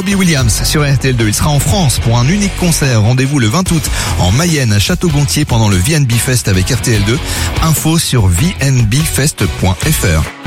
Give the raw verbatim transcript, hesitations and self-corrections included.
Robbie Williams sur R T L deux. Il sera en France pour un unique concert. Rendez-vous le vingt août en Mayenne à Château-Gontier pendant le V N B Fest avec R T L deux. Info sur v n b fest point f r.